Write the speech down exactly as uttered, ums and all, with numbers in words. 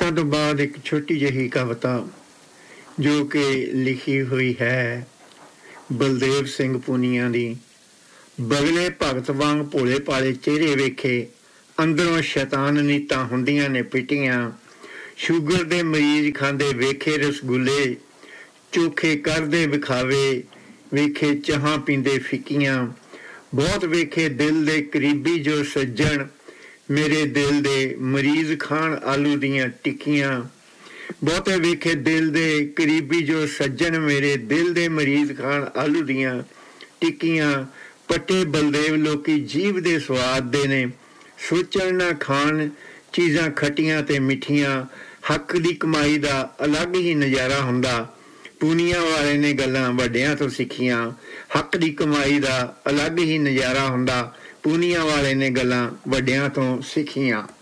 ਕਵਿਤਾ ਤੋਂ ਬਾਅਦ ਇੱਕ ਛੋਟੀ ਜਿਹੀ ਕਵਿਤਾ ਜੋ ਕਿ ਲਿਖੀ ਹੋਈ ਹੈ ਬਲਦੇਵ ਸਿੰਘ ਪੂਨੀਆ ਦੀ। ਬਗਲੇ ਭਗਤ ਵਾਂਗ ਭੋਲੇ ਭਾਲੇ ਚਿਹਰੇ ਵੇਖੇ, ਅੰਦਰੋਂ ਸ਼ੈਤਾਨ ਨੀਤਾਂ ਹੁੰਦੀਆਂ ਨੇ ਪਿੱਟੀਆਂ। ਸ਼ੂਗਰ ਦੇ ਮਰੀਜ਼ ਖਾਂਦੇ ਵੇਖੇ ਰਸਗੁੱਲੇ, ਚੋਖੇ ਕਰਦੇ ਵਿਖਾਵੇ ਵੇਖੇ ਚਾਹਾਂ ਪੀਂਦੇ ਫਿੱਕੀਆਂ। ਬਹੁਤ ਵੇਖੇ ਦਿਲ ਦੇ ਕਰੀਬੀ ਜੋ ਸੱਜਣ, ਮੇਰੇ ਦਿਲ ਦੇ ਮਰੀਜ਼ ਖਾਣ ਆਲੂ ਦੀਆਂ ਟਿੱਕੀਆਂ। ਬਹੁਤੇ ਵੇਖੇ ਦਿਲ ਦੇ ਕਰੀਬੀ ਜੋ ਸੱਜਣ, ਮੇਰੇ ਦਿਲ ਦੇ ਮਰੀਜ਼ ਖਾਣ ਆਲੂ ਦੀਆਂ ਟਿੱਕੀਆਂ। ਪੱਟੇ ਬਲਦੇਵ ਲੋਕੀ ਜੀਭ ਦੇ ਸਵਾਦ ਦੇ ਨੇ, ਸੋਚਣ ਨਾ ਖਾਣ ਚੀਜ਼ਾਂ ਖੱਟੀਆਂ ਤੇ ਮਿੱਠੀਆਂ। ਹੱਕ ਦੀ ਕਮਾਈ ਦਾ ਅਲੱਗ ਹੀ ਨਜ਼ਾਰਾ ਹੁੰਦਾ, ਪੂਨੀਆ ਵਾਲੇ ਨੇ ਗੱਲਾਂ ਵੱਡਿਆਂ ਤੋਂ ਸਿੱਖੀਆਂ। ਹੱਕ ਦੀ ਕਮਾਈ ਦਾ ਅਲੱਗ ਹੀ ਨਜ਼ਾਰਾ ਹੁੰਦਾ, ਪੂਨੀਆ ਵਾਲੇ ਨੇ ਗੱਲਾਂ ਵੱਡਿਆਂ ਤੋਂ ਸਿੱਖੀਆਂ।